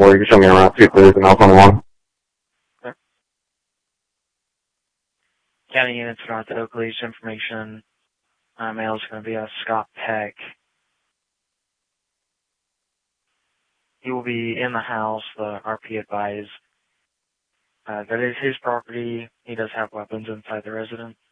for. You can show me around, see if there's anything else on the lawn. Okay. County units are the Oakleys information. Mail is going to be Scott Peck. He will be in the house, the RP advised. That is his property. He does have weapons inside the residence.